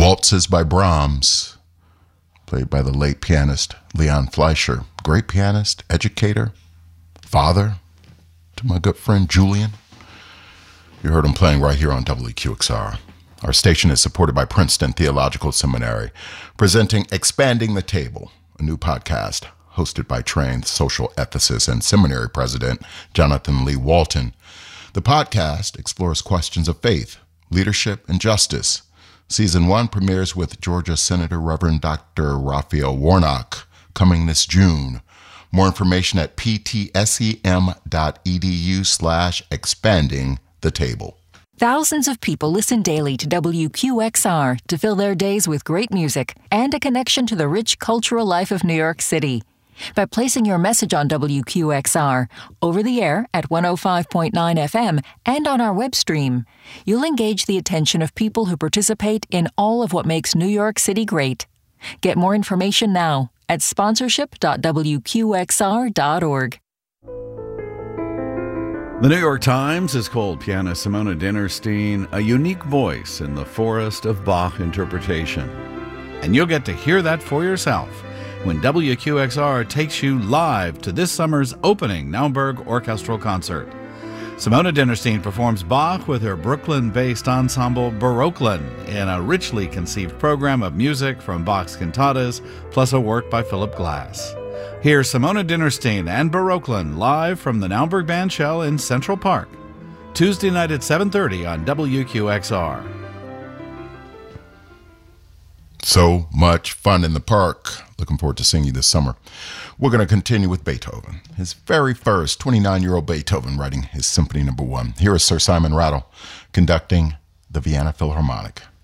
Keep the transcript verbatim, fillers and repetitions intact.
Waltzes by Brahms, played by the late pianist Leon Fleischer. Great pianist, educator, father to my good friend Julian. You heard him playing right here on W Q X R. Our station is supported by Princeton Theological Seminary, presenting Expanding the Table, a new podcast hosted by trained social ethicist and seminary president Jonathan Lee Walton. The podcast explores questions of faith, leadership, and justice. Season one premieres with Georgia Senator Reverend Doctor Raphael Warnock coming this June. More information at ptsem.edu slash expanding the table. Thousands of people listen daily to W Q X R to fill their days with great music and a connection to the rich cultural life of New York City. By placing your message on W Q X R, over the air at one oh five point nine F M and on our web stream, you'll engage the attention of people who participate in all of what makes New York City great. Get more information now at sponsorship dot w q x r dot org. The New York Times has called pianist Simona Dinnerstein a unique voice in the forest of Bach interpretation. And you'll get to hear that for yourself when W Q X R takes you live to this summer's opening Naumburg Orchestral Concert. Simona Dinnerstein performs Bach with her Brooklyn-based ensemble Baroquelin in a richly conceived program of music from Bach's cantatas, plus a work by Philip Glass. Hear Simona Dinnerstein and Baroquelin live from the Naumburg Bandshell in Central Park, Tuesday night at seven thirty on W Q X R. So much fun in the park. Looking forward to seeing you this summer. We're going to continue with Beethoven, his very first twenty-nine-year-old Beethoven writing his Symphony Number One. Here is Sir Simon Rattle conducting the Vienna Philharmonic.